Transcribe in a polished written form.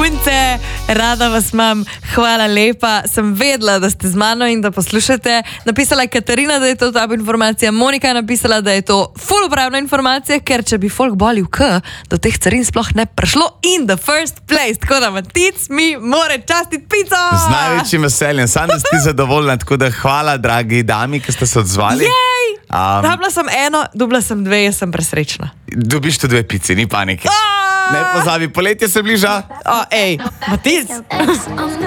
Punce, rada vas imam, hvala lepa. Sem vedela, da ste z mano in da poslušate. Napisala je Katarina, da je to top informacija. Monika je napisala, da je to ful upravna informacija, ker če bi folk bolil do teh carin sploh ne prišlo in the first place. Tako da Matic mi more častiti pico. Z največjim veseljem. Sam da ste zadovoljna, tako da hvala, dragi dami, ki ste se odzvali. Jej! Dobila sem eno, dobila sem dve, jaz sem presrečna. Dobiš tu 2 pici, ni panike. Ne pozabi, poletje se bliža. Matic.